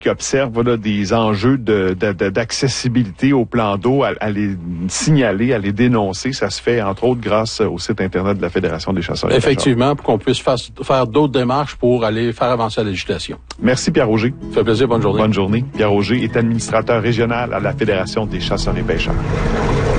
qui observent là, des enjeux d'accessibilité au plan d'eau, à les signaler, à les dénoncer. Ça se fait, entre autres, grâce au site Internet de la Fédération des chasseurs et pêcheurs. Effectivement, pour qu'on puisse faire d'autres démarches pour aller faire avancer la législation. Merci, Pierre-Auger. Ça fait plaisir, bonne journée. Bonne journée. Pierre-Auger est administrateur régional à la Fédération des chasseurs et pêcheurs.